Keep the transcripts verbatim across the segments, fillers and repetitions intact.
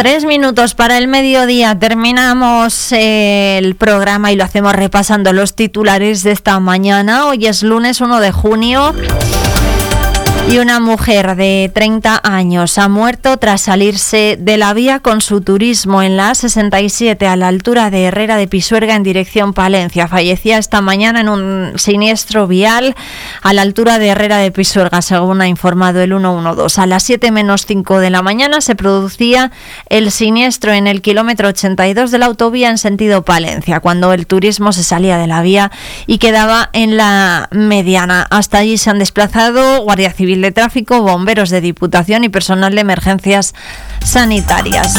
Tres minutos para el mediodía. Terminamos eh, el programa y lo hacemos repasando los titulares de esta mañana. Hoy es lunes uno de junio. Y una mujer de treinta años ha muerto tras salirse de la vía con su turismo en la A sesenta y siete a la altura de Herrera de Pisuerga en dirección Palencia. Fallecía esta mañana en un siniestro vial a la altura de Herrera de Pisuerga, según ha informado el ciento doce. A las siete menos cinco de la mañana se producía el siniestro en el kilómetro ochenta y dos de la autovía en sentido Palencia, cuando el turismo se salía de la vía y quedaba en la mediana. Hasta allí se han desplazado Guardia Civil de Tráfico, bomberos de Diputación y personal de emergencias sanitarias.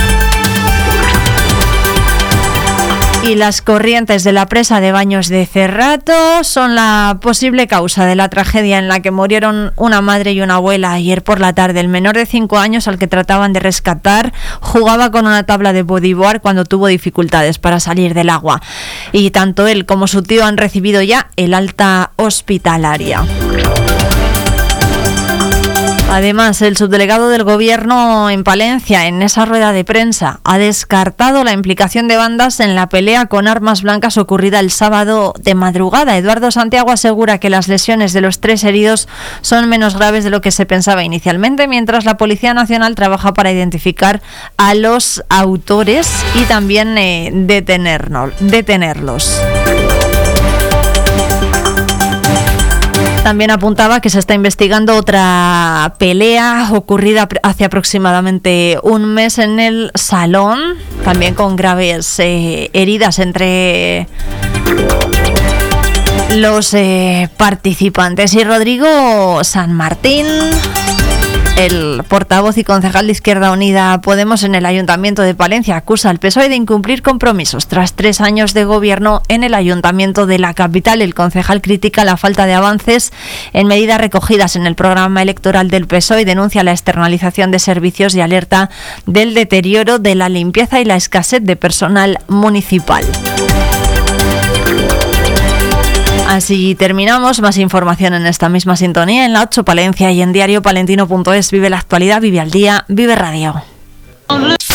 Y las corrientes de la presa de Baños de Cerrato son la posible causa de la tragedia en la que murieron una madre y una abuela ayer por la tarde. El menor de cinco años al que trataban de rescatar jugaba con una tabla de bodyboard cuando tuvo dificultades para salir del agua. Y tanto él como su tío han recibido ya el alta hospitalaria. Además, el subdelegado del Gobierno en Palencia, en esa rueda de prensa, ha descartado la implicación de bandas en la pelea con armas blancas ocurrida el sábado de madrugada. Eduardo Santiago asegura que las lesiones de los tres heridos son menos graves de lo que se pensaba inicialmente, mientras la Policía Nacional trabaja para identificar a los autores y también eh, detenernos, detenerlos. También apuntaba que se está investigando otra pelea ocurrida hace aproximadamente un mes en el Salón, también con graves eh, heridas entre los eh, participantes. Y Rodrigo San Martín, el portavoz y concejal de Izquierda Unida Podemos en el Ayuntamiento de Palencia, acusa al P S O E de incumplir compromisos. Tras tres años de gobierno en el Ayuntamiento de la capital, el concejal critica la falta de avances en medidas recogidas en el programa electoral del P S O E y denuncia la externalización de servicios y alerta del deterioro de la limpieza y la escasez de personal municipal. Así terminamos. Más información en esta misma sintonía en la ocho Palencia y en diario palentino punto es. Vive la actualidad, vive al día, vive radio.